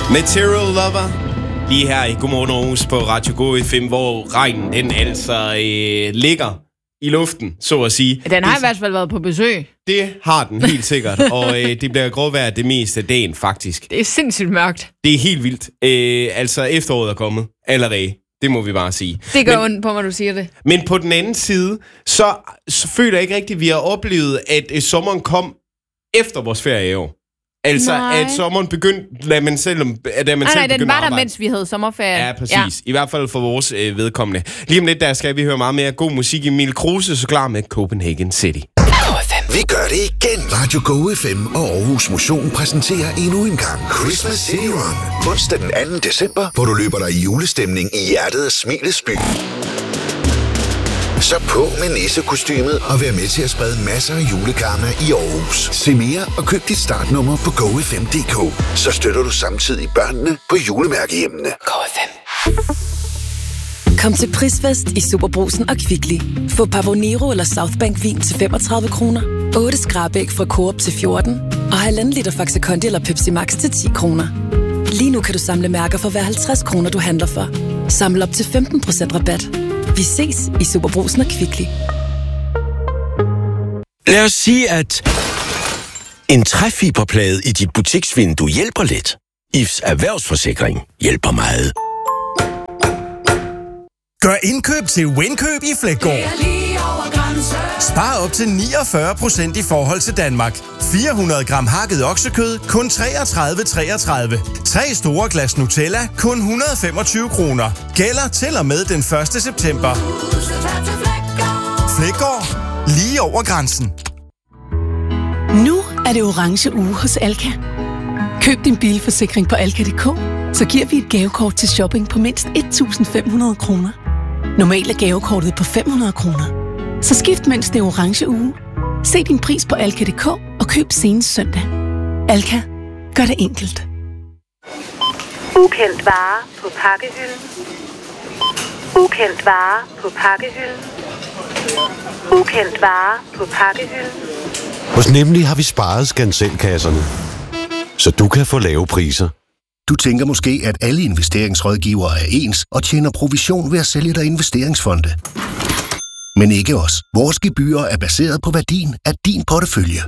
Material Lover. Lige her i Godmorgen Aarhus på Radio Go FM, hvor regnen den altså ligger i luften, så at sige. Den har i hvert fald været på besøg. Det har den helt sikkert, og det bliver gråvejr det meste af dagen faktisk. Det er sindssygt mørkt. Det er helt vildt. Altså efteråret er kommet allerede. Det må vi bare sige. Det gør ondt på mig, du siger det. Men på den anden side, så føler jeg ikke rigtigt, at vi har oplevet, at sommeren kom efter vores ferie i år. Altså, at sommeren begyndte, da man selv begyndte at arbejde. Den var der, mens vi havde sommerferie. Ja, præcis. Ja. I hvert fald for vores vedkommende. Lige om lidt, der skal vi høre meget mere god musik. Emil Kruse, så klar med Copenhagen City. Vi gør det igen. Radio Go FM og Aarhus Motion præsenterer endnu en gang Christmas City Run. Onsdag den 2. december, hvor du løber dig i julestemning i hjertet af Smilets by. Så på med nissekostymet og vær med til at sprede masser af julekarma i Aarhus. Se mere og køb dit startnummer på GoFM.dk. Så støtter du samtidig børnene på julemærkehjemmene. GoFM. Kom til Prisfest i Superbrugsen og Kvickly. Få Pavonero eller Southbank vin til 35 kroner. 8 skrabæg fra Coop til 14. Og 1,5 liter Faxe Kondi eller Pepsi Max til 10 kroner. Lige nu kan du samle mærker for hver 50 kroner, du handler for. Samle op til 15% rabat. Vi ses i Superbrugsen og Kvickly. Lad os sige, at en træfiberplade i dit butiksvindue hjælper lidt. IFS Erhvervsforsikring hjælper meget. Gør indkøb til Winkøb i Fleggaard. Spar op til 49% i forhold til Danmark. 400 gram hakket oksekød, kun 33,33. 3 store glas Nutella, kun 125 kroner. Gælder til og med den 1. september. Fleggaard. Lige over grænsen. Nu er det orange uge hos Alka. Køb din bilforsikring på alka.dk, så giver vi et gavekort til shopping på mindst 1.500 kroner. Normalt er gavekortet på 500 kroner. Så skift mens det er orange uge. Se din pris på alka.dk og køb senest søndag. Alka. Gør det enkelt. Ukendt vare på pakkehylden. Ukendt vare på pakkehylden. Ukendt vare på pakkehylden. Hos Nemlig har vi sparet skanselkasserne, så du kan få lave priser. Du tænker måske, at alle investeringsrådgivere er ens og tjener provision ved at sælge dig investeringsfonde. Men ikke os. Vores gebyrer er baseret på værdien af din portefølje.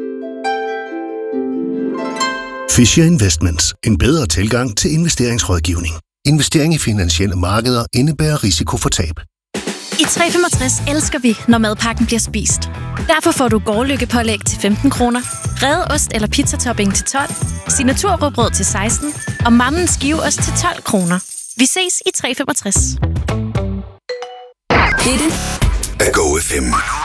Fisher Investments. En bedre tilgang til investeringsrådgivning. Investering i finansielle markeder indebærer risiko for tab. I 365 elsker vi, når madpakken bliver spist. Derfor får du gårdløkkepålæg til 15 kroner, revet ost eller pizzatopping til 12, signaturrugbrød til 16 og mammens skiveost til 12 kroner. Vi ses i 365. Dette er GoFM.